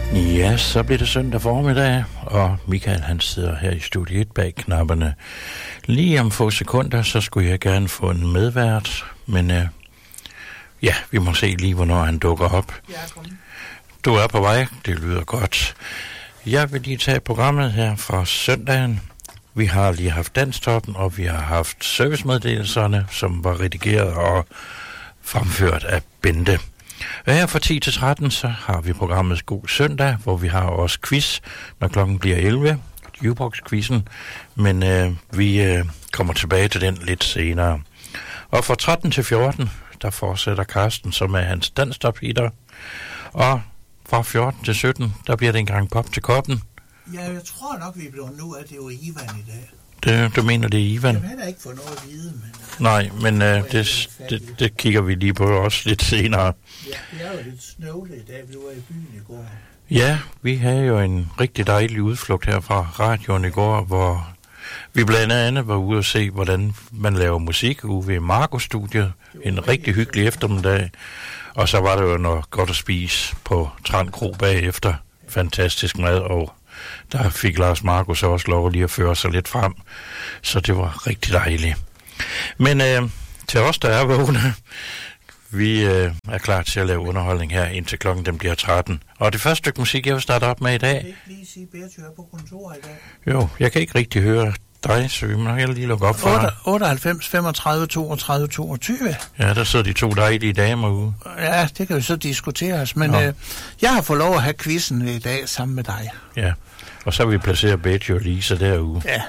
Ja, så bliver det søndag formiddag, og Michael han sidder her i studie 1 bag knapperne. Lige om få sekunder, så skulle jeg gerne få en medvært, men ja, vi må se lige, hvornår han dukker op. Du er på vej, det lyder godt. Jeg vil lige tage programmet her fra søndagen. Vi har lige haft Danstoppen, og vi har haft servicemeddelelserne, som var redigeret og fremført af Bente. Og her fra 10 til 13, så har vi programmet God Søndag, hvor vi har også quiz, når klokken bliver 11. Jukebox-quizzen, men vi kommer tilbage til den lidt senere. Og fra 13 til 14, der fortsætter Carsten, som er hans danstop-hitter. Og fra 14 til 17, der bliver det en gang pop til koppen. Ja, jeg tror nok, vi bliver nu, at det var Ivan i dag. Du mener, det er Ivan? Jamen, han har ikke fået noget at vide, men... Nej, men det kigger vi lige på også lidt senere. Ja, det er jo lidt snøvlet i dag, vi var i byen i går. Ja, vi havde jo en rigtig dejlig udflugt her fra radioen i går, hvor vi blandt andet var ude og se, hvordan man laver musik ude ved Marco-studiet. En rigtig hyggelig eftermiddag. Og så var der jo noget godt at spise på Trand Kro bagefter. Fantastisk mad, og der fik Lars Markus også lov lige at føre sig lidt frem. Så det var rigtig dejligt. Men til os, der er vågne, vi er klar til at lave underholdning her, indtil klokken den bliver 13. Og det første stykke musik, jeg vil starte op med i dag... Jeg kan ikke lige sige, Berthy er på kontor i dag. Jo, jeg kan ikke rigtig høre dig, så vi må lige lukke op for 98, 35, 32, 22. Ja, der sidder de to dejlige damer ude. Ja, det kan jo så diskuteres, men jeg har fået lov at have quizzen i dag sammen med dig. Ja, og så vil vi placere Betty og Lisa derude. Ja.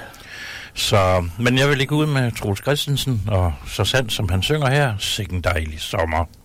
Så, men jeg vil ligge ud med Troels Christensen, og så sandt som han synger her, sikke en dejlig sommer.